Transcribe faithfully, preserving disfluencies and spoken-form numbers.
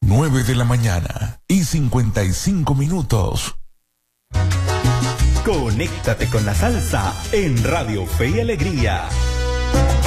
nueve de la mañana y cincuenta y cinco minutos. Conéctate con la salsa en Radio Fe y Alegría.